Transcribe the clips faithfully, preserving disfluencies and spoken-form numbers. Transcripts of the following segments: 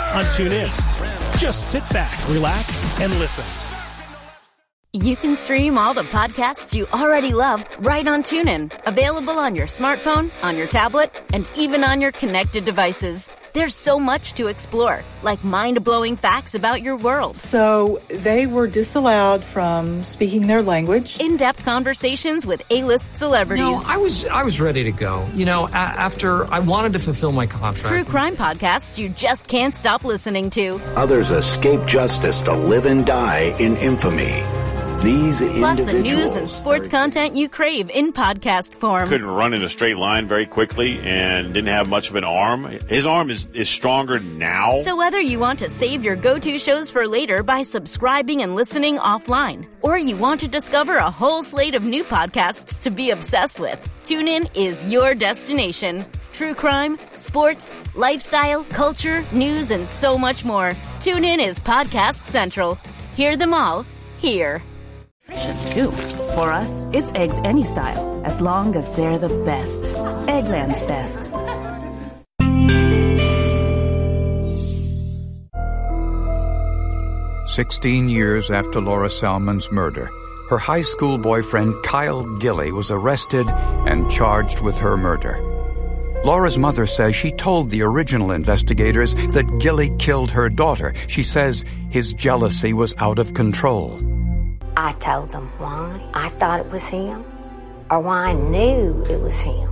on TuneIn. Just sit back, relax, and listen. You can stream all the podcasts you already love right on TuneIn. Available on your smartphone, on your tablet, and even on your connected devices. There's so much to explore, like mind-blowing facts about your world. So they were disallowed from speaking their language. In-depth conversations with A-list celebrities. No, I was I was ready to go. You know, a- after I wanted to fulfill my contract. True crime podcasts you just can't stop listening to. Others escape justice to live and die in infamy. These Plus individuals... the news and sports content you crave in podcast form. Couldn't run in a straight line very quickly and didn't have much of an arm. His arm is, is stronger now. So whether you want to save your go-to shows for later by subscribing and listening offline, or you want to discover a whole slate of new podcasts to be obsessed with, TuneIn is your destination. True crime, sports, lifestyle, culture, news, and so much more. TuneIn is Podcast Central. Hear them all here. Too. For us, it's eggs any style, as long as they're the best. Eggland's best. Sixteen years after Laura Salmon's murder, her high school boyfriend Kyle Gilley was arrested and charged with her murder. Laura's mother says she told the original investigators that Gilley killed her daughter. She says his jealousy was out of control. I told them why I thought it was him, or why I knew it was him.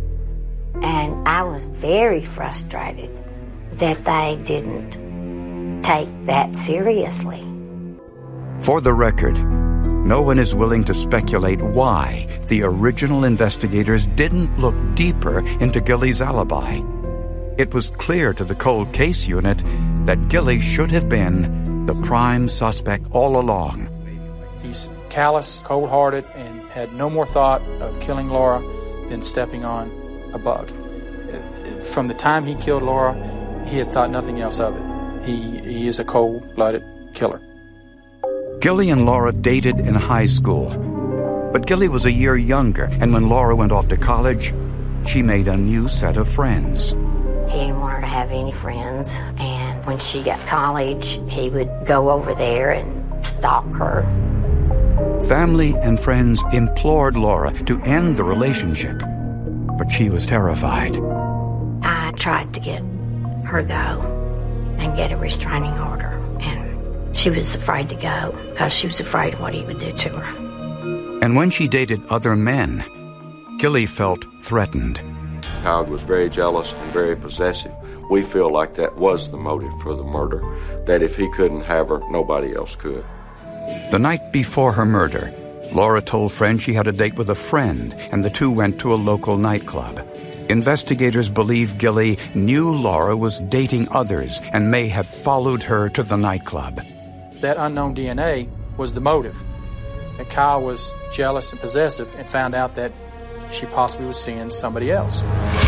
And I was very frustrated that they didn't take that seriously. For the record, no one is willing to speculate why the original investigators didn't look deeper into Gilley's alibi. It was clear to the cold case unit that Gilley should have been the prime suspect all along. He's callous, cold-hearted, and had no more thought of killing Laura than stepping on a bug. From the time he killed Laura, he had thought nothing else of it. He, he is a cold-blooded killer. Gilley and Laura dated in high school, but Gilley was a year younger, and when Laura went off to college, she made a new set of friends. He didn't want her to have any friends, and when she got to college, he would go over there and stalk her. Family and friends implored Laura to end the relationship, but she was terrified. I tried to get her go and get a restraining order, and she was afraid to go because she was afraid of what he would do to her. And when she dated other men, Gilley felt threatened. Kyle was very jealous and very possessive. We feel like that was the motive for the murder, that if he couldn't have her, nobody else could. The night before her murder, Laura told friends she had a date with a friend, and the two went to a local nightclub. Investigators believe Gilley knew Laura was dating others and may have followed her to the nightclub. That unknown D N A was the motive. And Kyle was jealous and possessive and found out that she possibly was seeing somebody else.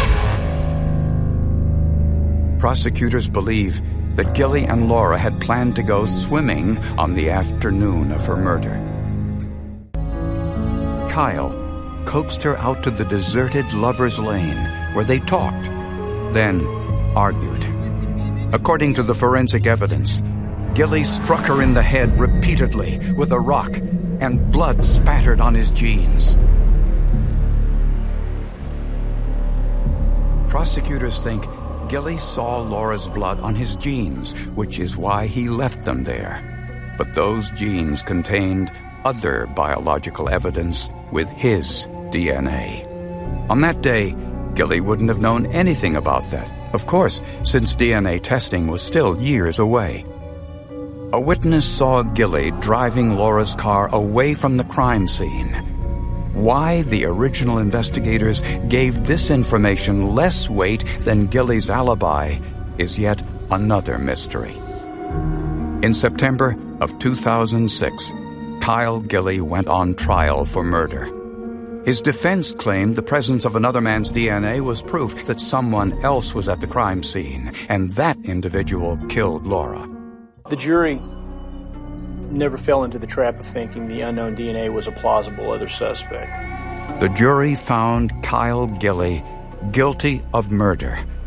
Prosecutors believe that Gilley and Laura had planned to go swimming on the afternoon of her murder. Kyle coaxed her out to the deserted Lover's Lane, where they talked, then argued. According to the forensic evidence, Gilley struck her in the head repeatedly with a rock, and blood spattered on his jeans. Prosecutors think Gilley saw Laura's blood on his jeans, which is why he left them there. But those jeans contained other biological evidence with his D N A. On that day, Gilley wouldn't have known anything about that, of course, since D N A testing was still years away. A witness saw Gilley driving Laura's car away from the crime scene. Why the original investigators gave this information less weight than Gilley's alibi is yet another mystery. In September of two thousand six, Kyle Gilley went on trial for murder. His defense claimed the presence of another man's D N A was proof that someone else was at the crime scene, and that individual killed Laura. The jury never fell into the trap of thinking the unknown D N A was a plausible other suspect. The jury found Kyle Gilley guilty of murder.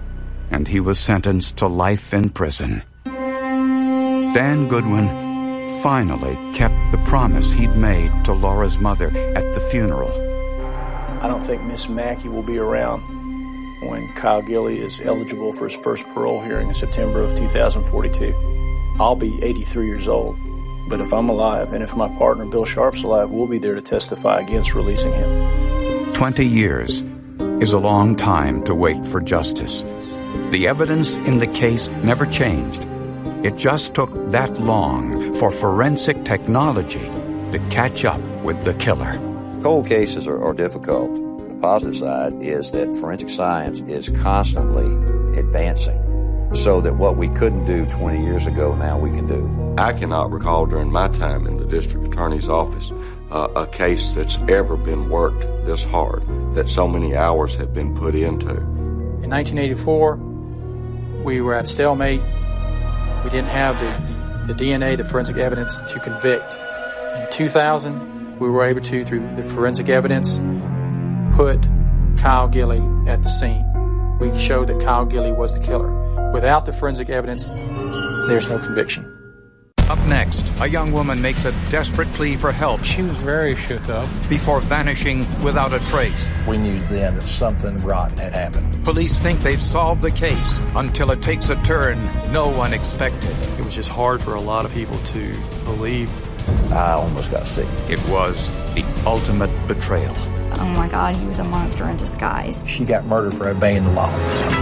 and he was sentenced to life in prison. Dan Goodwin finally kept the promise he'd made to Laura's mother at the funeral. I don't think Miss Mackey will be around when Kyle Gilley is eligible for his first parole hearing in September of two thousand forty-two. I'll be eighty-three years old, but if I'm alive and if my partner Bill Sharp's alive, we'll be there to testify against releasing him. Twenty years is a long time to wait for justice. The evidence in the case never changed. It just took that long for forensic technology to catch up with the killer. Cold cases are, are difficult. The positive side is that forensic science is constantly advancing, so that what we couldn't do twenty years ago, now we can do. I cannot recall during my time in the district attorney's office uh, a case that's ever been worked this hard, that so many hours have been put into. In nineteen eighty-four, we were at a stalemate. We didn't have the, the, the D N A, the forensic evidence to convict. In two thousand, we were able to, through the forensic evidence, put Kyle Gilley at the scene. We showed that Kyle Gilley was the killer. Without the forensic evidence, there's no conviction. Up next, a young woman makes a desperate plea for help. She was very shook up. Before vanishing without a trace. We knew then that something rotten had happened. Police think they've solved the case until it takes a turn no one expected. It was just hard for a lot of people to believe. I almost got sick. It was the ultimate betrayal. Oh my God, he was a monster in disguise. She got murdered for obeying the law.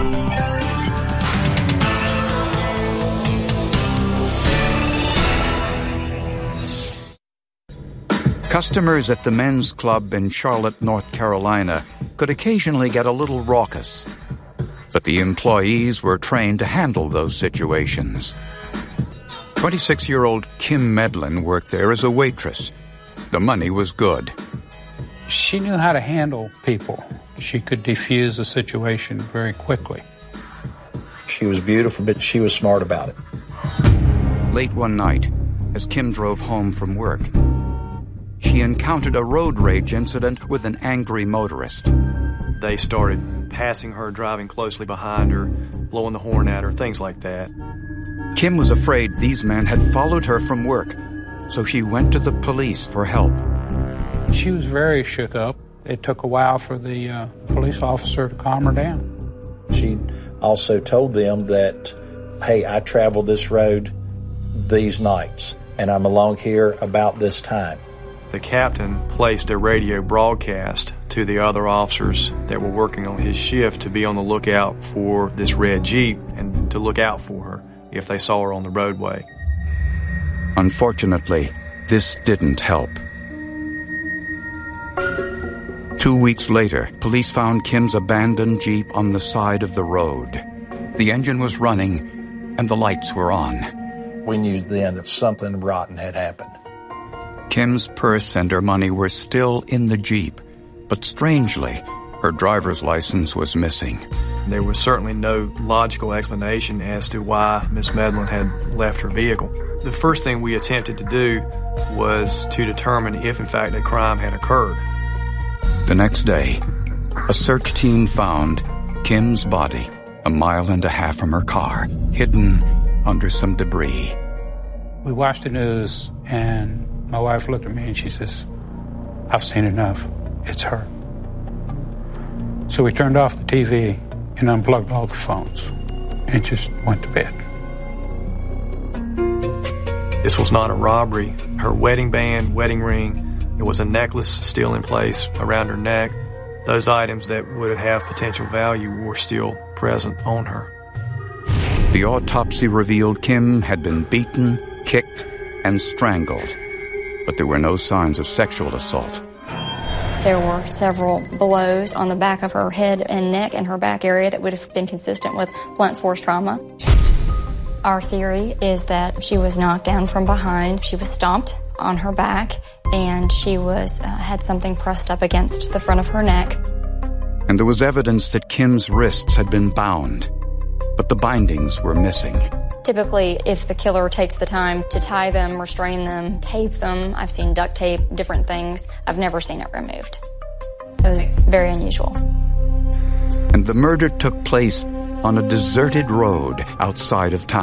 Customers at the men's club in Charlotte, North Carolina, could occasionally get a little raucous. But the employees were trained to handle those situations. twenty-six-year-old Kim Medlin worked there as a waitress. The money was good. She knew how to handle people. She could defuse a situation very quickly. She was beautiful, but she was smart about it. Late one night, as Kim drove home from work, she encountered a road rage incident with an angry motorist. They started passing her, driving closely behind her, blowing the horn at her, things like that. Kim was afraid these men had followed her from work, so she went to the police for help. She was very shook up. It took a while for the uh, police officer to calm her down. She also told them that, hey, I travel this road these nights, and I'm along here about this time. The captain placed a radio broadcast to the other officers that were working on his shift to be on the lookout for this red Jeep and to look out for her if they saw her on the roadway. Unfortunately, this didn't help. Two weeks later, police found Kim's abandoned Jeep on the side of the road. The engine was running and the lights were on. We knew then that something rotten had happened. Kim's purse and her money were still in the Jeep, but strangely, her driver's license was missing. There was certainly no logical explanation as to why Miss Medlin had left her vehicle. The first thing we attempted to do was to determine if, in fact, a crime had occurred. The next day, a search team found Kim's body a mile and a half from her car, hidden under some debris. We watched the news, and my wife looked at me and she says, I've seen enough. It's her. So we turned off the T V and unplugged all the phones and just went to bed. This was not a robbery. Her wedding band, wedding ring, it was a necklace still in place around her neck. Those items that would have potential value were still present on her. The autopsy revealed Kim had been beaten, kicked, and strangled, but there were no signs of sexual assault. There were several blows on the back of her head and neck and her back area that would have been consistent with blunt force trauma. Our theory is that she was knocked down from behind. She was stomped on her back, and she was uh, had something pressed up against the front of her neck. And there was evidence that Kim's wrists had been bound, but the bindings were missing. Typically, if the killer takes the time to tie them, restrain them, tape them, I've seen duct tape, different things. I've never seen it removed. It was very unusual. And the murder took place on a deserted road outside of town.